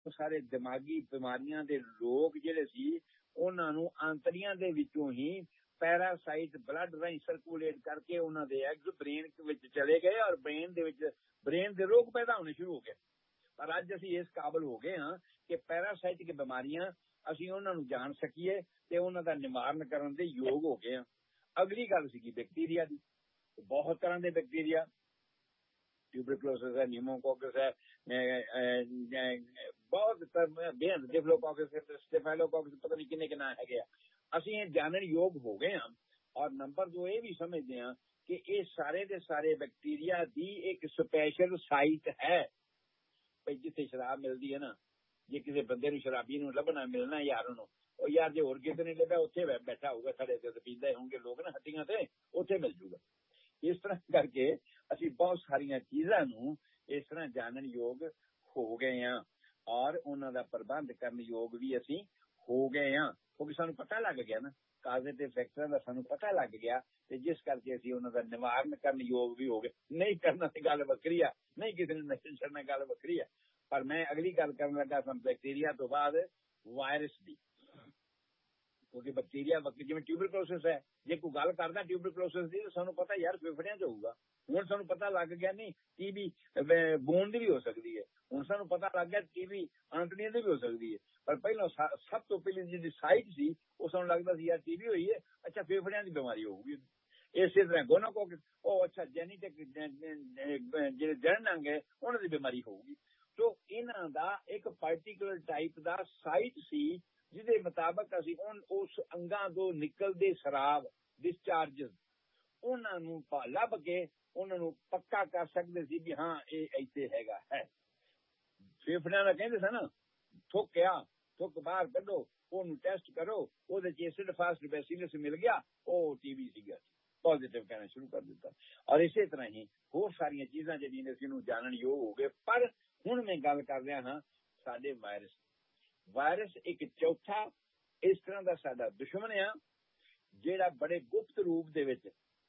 ਸਾਰੇ ਦਿਮਾਗੀ ਬਿਮਾਰੀਆਂ ਦੇ ਲੋਕ ਜਿਹੜੇ ਸੀ ਉਹਨਾਂ ਨੂੰ ਆਂਤੜੀਆਂ ਦੇ ਵਿੱਚੋਂ ਹੀ ਪੈਰਾਸਾਈਟ ਬਲੱਡ ਰਾਹੀਂ ਸਰਕੂਲੇਟ ਕਰਕੇ ਉਹਨਾਂ ਦੇ ਐਗਜ਼ ਬ੍ਰੇਨ ਵਿੱਚ ਚਲੇ ਗਏ ਔਰ ਬ੍ਰੇਨ ਦੇ ਰੋਗ ਪੈਦਾ ਹੋਣੇ ਸ਼ੁਰੂ ਹੋ ਗਏ। ਪਰ ਅੱਜ ਅਸੀਂ ਇਸ ਕਾਬਲ ਹੋ ਗਏ ਹਾਂ ਕਿ ਪੈਰਾਸਾਈਟਿਕ ਬਿਮਾਰੀਆਂ ਅਸੀਂ ਉਹਨਾਂ ਨੂੰ ਜਾਣ ਸਕੀਏ ਤੇ ਉਹਨਾਂ ਦਾ ਨਿਵਾਰਨ ਕਰਨ ਦੇ ਯੋਗ ਹੋ ਗਏ ਹਾਂ। ਅਗਲੀ ਗੱਲ ਸੀਗੀ ਬੈਕਟੀਰੀਆ ਦੀ। ਬਹੁਤ ਤਰ੍ਹਾਂ ਦੇ ਬੈਕਟੀਰੀਆ, ट्यूबरकुलोसिस है, न्यूमोकोकस है, बहुत बेहद डिफ्लोकोकस, स्टेफाइलोकोकस, पता नहीं किन्ने के नाम है गया। ਅਸੀਂ ਇਹ ਜਾਣਨ ਯੋਗ ਹੋ ਗਏ ਹਾਂ। ਔਰ ਨੰਬਰ 2 ਇਹ ਵੀ ਸਮਝਦੇ ਹਾਂ ਕਿ ਇਹ ਸਾਰੇ ਦੇ ਸਾਰੇ ਬੈਕਟੀਰੀਆ ਦੀ ਇੱਕ ਸਪੈਸ਼ਲ ਸਾਈਟ ਹੈ। ਭਈ ਜਿੱਥੇ ਸ਼ਰਾਬ ਮਿਲਦੀ ਹੈ ਨਾ, ਜੇ ਕਿਸੇ ਬੰਦੇ ਨੂੰ ਸ਼ਰਾਬੀ ਨੂੰ ਲੱਭਣਾ ਮਿਲਣਾ ਯਾਰ ਉਹਨੂੰ, ਉਹ ਯਾਰ ਜੇ ਹੋਰ ਕਿਤੇ ਨਹੀਂ ਲੱਭਿਆ ਉੱਥੇ ਬੈਠਾ ਹੋਊਗਾ, ਸਾਡੇ ਤੇ ਪੀਂਦੇ ਹੋਣਗੇ ਲੋਕ ਨਾ ਹੱਟੀਆਂ ਤੇ, ਉੱਥੇ ਮਿਲ ਜੂਗਾ। ਇਸ ਤਰ੍ਹਾਂ ਕਰਕੇ ਅਸੀਂ ਬਹੁਤ ਸਾਰੀਆਂ ਚੀਜ਼ਾਂ ਨੂੰ ਇਸ ਤਰ੍ਹਾਂ ਜਾਣਨ ਯੋਗ ਹੋ ਗਏ ਹਾਂ ਔਰ ਉਹਨਾਂ ਦਾ ਪ੍ਰਬੰਧ ਕਰਨ ਯੋਗ ਵੀ ਅਸੀਂ ਹੋ ਗਏ ਹਾਂ, ਕਿਉਂਕਿ ਸਾਨੂੰ ਪਤਾ ਲੱਗ ਗਿਆ ਨਾ, ਕਾਜ਼ੇ ਤੇ ਫੈਕਟਰਾਂ ਦਾ ਸਾਨੂੰ ਪਤਾ ਲੱਗ ਗਿਆ ਤੇ ਜਿਸ ਕਰਕੇ ਅਸੀਂ ਉਹਨਾਂ ਦਾ ਨਿਵਾਰਨ ਕਰਨ ਯੋਗ ਵੀ ਹੋ ਗਏ। ਨਹੀਂ ਕਰਨਾ ਤੇ ਗੱਲ ਵੱਖਰੀ ਆ, ਨਹੀਂ ਕਿਸੇ ਨੂੰ ਨਸ਼ੇ ਛੱਡਣਾ ਗੱਲ ਵੱਖਰੀ ਆ। ਪਰ ਮੈਂ ਅਗਲੀ ਗੱਲ ਕਰਨ ਲੱਗਾ ਸਾਨੂੰ ਬੈਕਟੀਰੀਆ ਤੋਂ ਬਾਅਦ ਵਾਇਰਸ ਦੀ, ਕਿਉਂਕਿ ਬੈਕਟੀਰੀਆ ਜਿਵੇਂ ਟਿਊਬਰਕਲੋਸਿਸ ਹੈ, ਜੇ ਕੋਈ ਗੱਲ ਕਰਦਾ ਟਿਊਬਰਕਲੋਸਿਸ ਦੀ ਤਾਂ ਸਾਨੂੰ ਪਤਾ ਯਾਰ ਫੇਫੜਿਆਂ 'ਚ ਹੋਊਗਾ। ਹੁਣ ਸਾਨੂੰ ਪਤਾ ਲੱਗ ਗਿਆ ਨਹੀਂ TB ਬੋਨ ਦੀ ਵੀ ਹੋ ਸਕਦੀ ਹੈ, ਹੁਣ ਸਾਨੂੰ ਪਤਾ ਲੱਗ ਗਿਆ TB ਆਂਤੜੀਆਂ ਦੀ ਵੀ ਹੋ ਸਕਦੀ ਹੈ। ਪਰ ਪਹਿਲਾਂ ਸਭ ਤੋਂ ਪਹਿਲੀ ਜਿਹੜੀ ਸਾਈਟ ਸੀ ਉਹ ਸਾਨੂੰ ਲੱਗਦਾ ਸੀ ਯਾਰ TB ਹੋਈ ਹੈ, ਅੱਛਾ ਫੇਫੜਿਆਂ ਦੀ ਬਿਮਾਰੀ ਹੋਊਗੀ। ਇਸੇ ਤਰ੍ਹਾਂ ਗੋਨੋਕੋਕ, ਉਹ ਅੱਛਾ ਜੈਨੇਟਿਕ ਜਿਹੜੇ ਜਨਨ ਅੰਗ ਹੈ ਉਹਨਾਂ ਦੀ ਬਿਮਾਰੀ ਹੋਊਗੀ। ਸੋ ਇਹਨਾਂ ਦਾ ਇੱਕ ਪਾਰਟੀਕੂਲਰ ਟਾਈਪ ਦਾ ਸਾਈਟ ਸੀ ਜਿਹਦੇ ਮੁਤਾਬਕ ਅਸੀਂ ਉਸ ਅੰਗਾਂ ਤੋਂ ਨਿਕਲਦੇ ਸ਼ਰਾਬ ਡਿਸਚਾਰਜਸ ਉਹਨਾਂ ਨੂੰ ਲੱਭ ਕੇ ਉਹਨਾਂ ਨੂੰ ਪੱਕਾ ਕਰ ਸਕਦੇ ਸੀ ਵੀ ਹਾਂ ਇਹ ਇੱਥੇ ਹੈਗਾ ਹੈ। ਫੇਫੜਿਆਂ ਦਾ ਕਹਿੰਦੇ ਸੀ ਨਾ, ਥੁੱਕ ਬਾਹਰ ਕੱਢੋ, ਉਹਨੂੰ ਟੈਸਟ ਕਰੋ, ਉਹਦੇ 'ਚ ਐਸਿਡ ਫਾਸਟ ਬੈਸੀਲਸ ਮਿਲ ਗਿਆ, ਉਹ TB ਸੀਗਾ, ਪੋਜ਼ਿਟਿਵ ਕਹਿਣਾ ਸ਼ੁਰੂ ਕਰ ਦਿੱਤਾ। ਔਰ ਇਸੇ ਤਰ੍ਹਾਂ ਹੀ ਹੋਰ ਸਾਰੀਆਂ ਚੀਜ਼ਾਂ ਜਿਹੜੀਆਂ ਅਸੀਂ ਨੂੰ ਜਾਣਨ ਯੋਗ ਹੋ ਗਏ। ਪਰ ਹੁਣ ਮੈਂ ਗੱਲ ਕਰ ਰਿਹਾ ਹਾਂ ਸਾਡੇ ਵਾਇਰਸ ਇੱਕ ਚੌਥਾ ਇਸ ਤਰ੍ਹਾਂ ਦਾ ਸਾਡਾ ਦੁਸ਼ਮਣ ਆ ਜਿਹੜਾ ਬੜੇ ਗੁਪਤ ਰੂਪ ਦੇ ਵਿੱਚ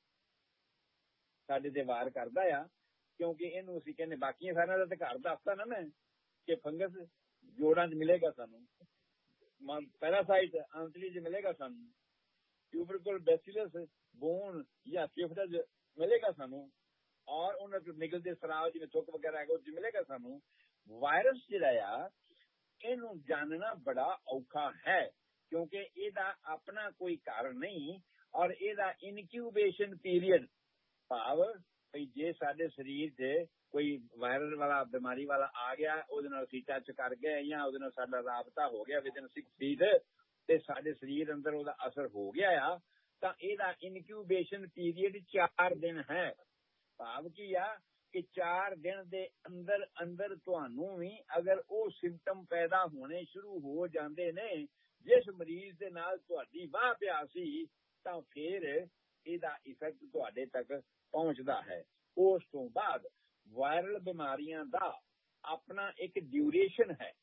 ਸਾਡੇ ਤੇ ਵਾਰ ਕਰਦਾ ਆ, ਕਿਉਂਕਿ ਇਹਨੂੰ ਅਸੀਂ ਕਹਿੰਦੇ ਬਾਕੀਆਂ ਸਾਰਿਆਂ ਦਾ ਤਾਂ ਘਰ ਦੱਸਦਾ ਨਾ ਮੈਂ ਕਿ ਫੰਗਸ ਜੋੜਾਂ 'ਚ ਮਿਲੇਗਾ ਸਾਨੂੰ, ਪੈਰਾਸਾਈਟ ਆਂਤੜੀ 'ਚ ਮਿਲੇਗਾ ਸਾਨੂੰ, ਟਿਊਬਰਕਲ ਬੈਸੀਲਸ ਬੋਨ ਜਾਂ ਫੇਫੜਾ 'ਚ ਮਿਲੇਗਾ ਸਾਨੂੰ, ਔਰ ਉਹਨਾਂ 'ਚ ਨਿਕਲਦੇ ਸਰਾਵ ਜਿਵੇਂ ਥੁੱਕ ਵਗੈਰਾ ਹੈਗਾ ਉਹ 'ਚ ਮਿਲੇਗਾ ਸਾਨੂੰ। ਵਾਇਰਸ ਜਿਹੜਾ ਆ ਇਹਨੂੰ ਜਾਣਨਾ ਬੜਾ ਔਖਾ ਹੈ ਕਿਉਂਕਿ ਇਹਦਾ ਆਪਣਾ ਕੋਈ ਕਾਰਨ ਨਹੀਂ ਔਰ ਇਹਦਾ ਇਨਕਿਊਬੇਸ਼ਨ ਪੀਰੀਅਡ, ਭਾਵ ਵੀ ਜੇ ਸਾਡੇ ਸਰੀਰ 'ਚ ਕੋਈ ਵਾਇਰਲ ਵਾਲਾ ਬਿਮਾਰੀ ਵਾਲਾ ਆ ਗਿਆ, ਉਹਦੇ ਨਾਲ ਅਸੀਂ ਟੱਚ ਕਰ ਗਏ ਜਾਂ ਉਹਦੇ ਨਾਲ ਸਾਡਾ ਰਾਬਤਾ ਹੋ ਗਿਆ ਵਿਦਿਨ 6 ਫੀਟ ਤੇ ਸਾਡੇ ਸਰੀਰ ਅੰਦਰ ਉਹਦਾ ਅਸਰ ਹੋ ਗਿਆ ਆ, ਤਾਂ ਇਹਦਾ ਇਨਕਿਊਬੇਸ਼ਨ ਪੀਰੀਅਡ 4 ਦਿਨ ਹੈ। ਭਾਵ ਕੀ ਆ ਕਿ 4 ਦਿਨ ਦੇ ਅੰਦਰ ਤੁਹਾਨੂੰ ਵੀ ਅਗਰ ਉਹ ਸਿੰਪਟਮ ਪੈਦਾ ਹੋਣੇ ਸ਼ੁਰੂ ਹੋ ਜਾਂਦੇ ਨੇ ਜਿਸ ਮਰੀਜ਼ ਦੇ ਨਾਲ ਤੁਹਾਡੀ ਵਾਹ ਪਿਆ ਸੀ, ਤਾਂ ਫਿਰ ਇਹਦਾ ਇਫੈਕਟ ਤੁਹਾਡੇ ਤੱਕ ਪਹੁੰਚਦਾ ਹੈ। ਉਸ ਤੋਂ ਬਾਅਦ ਵਾਇਰਲ ਬਿਮਾਰੀਆਂ ਦਾ ਆਪਣਾ ਇੱਕ ਡਿਊਰੇਸ਼ਨ ਹੈ,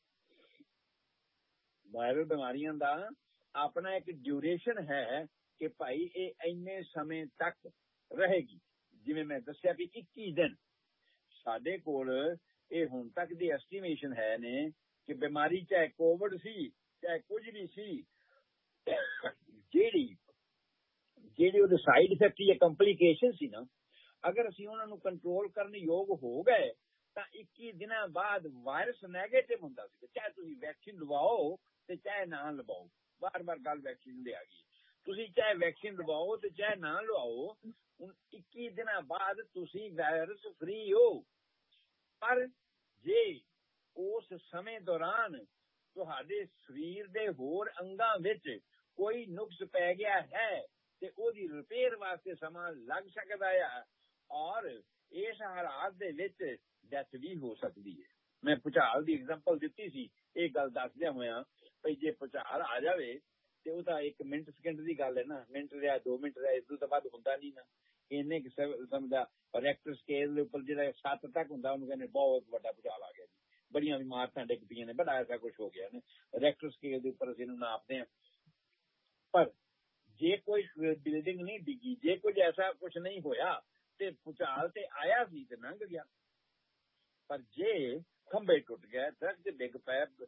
ਵਾਇਰਲ ਬਿਮਾਰੀਆਂ ਦਾ ਆਪਣਾ ਇੱਕ ਡਿਊਰੇਸ਼ਨ ਹੈ ਕਿ ਭਾਈ ਇਹ ਇੰਨੇ ਸਮੇਂ ਤੱਕ ਰਹੇਗੀ। ਜਿਵੇਂ ਮੈਂ ਦੱਸਿਆ ਵੀ 21 ਦਿਨ ਸਾਡੇ ਕੋਲ ਇਹ ਹੁਣ ਤੱਕ ਦੀ ਐਸਟੀਮੇਸ਼ਨ ਹੈ ਨੇ ਕਿ ਬਿਮਾਰੀ ਚਾਹੇ ਕੋਵਿਡ ਸੀ ਚਾਹੇ ਕੁਝ ਵੀ ਸੀ, ਜਿਹੜੀ ਉਹਦੇ ਸਾਈਡ ਇਫੈਕਟ ਜਾਂ ਕੰਪਲੀਕੇਸ਼ਨ ਸੀ ਨਾ, ਅਗਰ ਅਸੀਂ ਉਹਨਾਂ ਨੂੰ ਕੰਟਰੋਲ ਕਰਨ ਯੋਗ ਹੋ ਗਏ ਤਾਂ 21 ਦਿਨਾਂ ਬਾਅਦ ਵਾਇਰਸ ਨੈਗੇਟਿਵ ਹੁੰਦਾ ਸੀ। ਚਾਹੇ ਤੁਸੀਂ ਵੈਕਸੀਨ ਲਵਾਓ ਤੇ ਚਾਹੇ ਨਾ ਲਵਾਓ, ਬਾਰ-ਬਾਰ ਗੱਲ ਵੈਕਸੀਨ ਦੀ ਆ ਗਈ, ਤੁਸੀਂ ਚਾਹੇ ਵੈਕਸੀਨ ਲਵਾਓ ਤੇ ਚਾਹੇ ਨਾ ਲਵਾਓ, 21 ਦਿਨਾਂ ਬਾਅਦ ਤੁਸੀਂ ਵਾਇਰਸ ਫ੍ਰੀ ਹੋ। ਪਰ ਜੇ ਉਸ ਸਮੇਂ ਦੌਰਾਨ ਤੁਹਾਡੇ ਸਰੀਰ ਦੇ ਹੋਰ ਅੰਗਾਂ ਵਿੱਚ ਕੋਈ ਨੁਕਸ ਪੈ ਗਿਆ ਹੈ ਤੇ ਉਹਦੀ ਰਿਪੇਅਰ ਵਾਸਤੇ ਸਮਾਂ ਲੱਗ ਸਕਦਾ ਆ ਔਰ ਇਸ ਹਾਲਾਤ ਦੇ ਵਿੱਚ ਡੈਥ ਵੀ ਹੋ ਸਕਦੀ ਹੈ। ਮੈਂ ਭੁਚਾਲ ਦੀ ਐਗਜ਼ਾਮਪਲ ਦਿੱਤੀ ਸੀ ਇਹ ਗੱਲ ਦੱਸਦਿਆਂ ਹੋਇਆਂ, ਭਈ ਜੇ ਭੁਚਾਲ ਆ ਜਾਵੇ ਤੇ ਉਹ ਤਾਂ 1 ਮਿੰਟ ਸਕਿੰਟ ਦੀ ਗੱਲ ਹੈ ਨਾ, ਮਿੰਟ ਰਿਹਾ 2 ਮਿੰਟ ਰਿਹਾ, ਇਸ ਤੋਂ ਬਾਅਦ ਹੁੰਦਾ ਨਹੀਂ ਨਾ। ਇੰਨੇ ਕਿਸਮ ਦਾ ਰੈਕਟਰ ਸਕੇਲ ਦੇ ਉੱਪਰ ਜਿਹੜਾ 7 ਤੱਕ ਹੁੰਦਾ ਉਹਨੂੰ ਕਹਿੰਦੇ ਬਹੁਤ ਵੱਡਾ ਭੁਚਾਲ ਆ ਗਿਆ ਜੀ, ਬੜੀਆਂ ਇਮਾਰਤਾਂ ਡਿੱਗ ਪਈਆਂ ਨੇ, ਬੜਾ ਐਸਾ ਕੁਛ ਹੋ ਗਿਆ ਨੇ, ਰੈਕਟਰ ਸਕੇਲ ਦੇ ਉੱਪਰ ਅਸੀਂ ਇਹਨੂੰ ਨਾਪਦੇ ਹਾਂ। ਪਰ ਜੇ ਕੋਈ ਬਿਲਡਿੰਗ ਨਹੀਂ ਡਿੱਗੀ, ਜੇ ਕੁਝ ਐਸਾ ਕੁਛ ਨਹੀਂ ਹੋਇਆ ਤੇ ਭੁਚਾਲ ਤੇ ਆਇਆ ਸੀ ਤੇ ਲੰਘ ਗਿਆ। ਪਰ ਜੇ ਖੰਭੇ ਟੁੱਟ ਗਏ, ਦਰਖਤ ਡਿੱਗ ਪਏ,